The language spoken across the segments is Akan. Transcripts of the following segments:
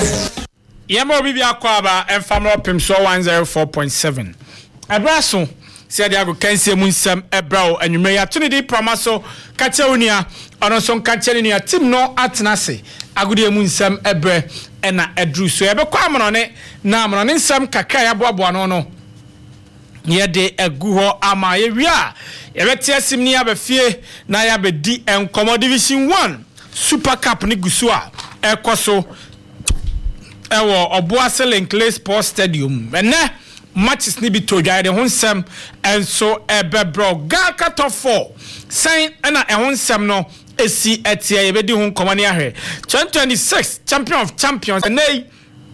Yemo bibi akwaba enfamro pimso 104.7. Abraso se dia go kanse mu nsam ebrao anwume ya tuni di promaso kacheunia ono so kacheunia team no atenase agudi mu nsam ebre ena edru so ebekwa amrone na amrone nsam kakra ya boabo no yede egu ho ama ye wia yebeti asim ni abafie na ya bedi enkomo division 1 super cup ni gusua ekoso ewo Obuase Linkley Sports Stadium ene matches ni bi todwa de honsem enso ebebro gaka top 4 sign na ehonsem no esi etia yebedi ho nkomani ahwe 2026 champion of champions nei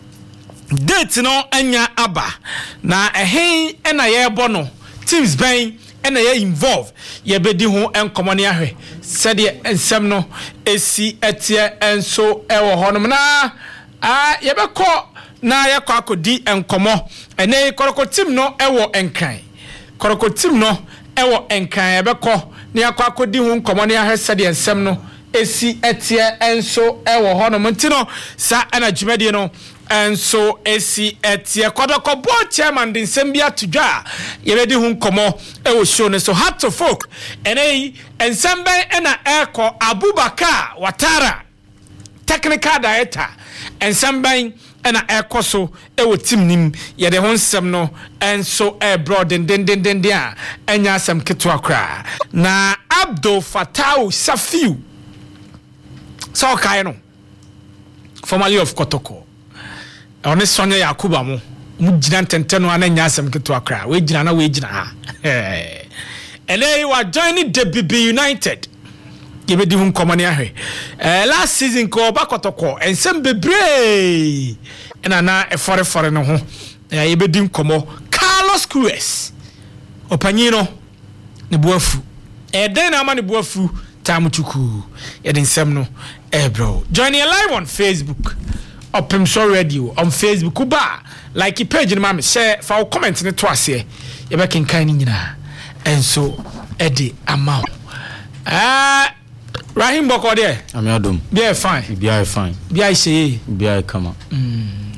date no anya aba na ehin na yebo no teams ben na ye involve yebedi ho nkomani ahwe sede ensem no esi etia enso ewo honom na yebeko na yakọ akodi enkomo ene koroko team no ewo enkan koroko team no ewo enkan yebeko na yakọ akodi hu nkomo na ahese de ensem no esi etie enso ewo hono ntino sa ana jumedie no enso esi etie kodoko bo chairman din sembia tudwa yebedi hu nkomo ewo show ne so hat to folk ene ensembe ena eko Abubakar Watara technical director ensemban ena ekoso ewo team nim ye de honsem no enso broad den a enya asem keto akra na Abdul Fatau Safiu so kai no formerly of Kotoko oni Sonya Yakuba mo mugina ntenteno ananya asem keto akra we gina na we gina ha ele wa join the BB United yebedi hu nkomani ahwe last season ko bakotoko ensem bebre na efore no ho yebedi nkomo Carlos Cruz opanyino ne boafu den na ma ne boafu tamutuku yedi nsem no bro join me live on Facebook Opimso Radio on Facebook ba like page ni ma me share fa comment ne to ase yebekenkan ni nyina enso edi amount Rahim Boko there. I'm your dom. Be fine. Be fine. Be say. Be come on.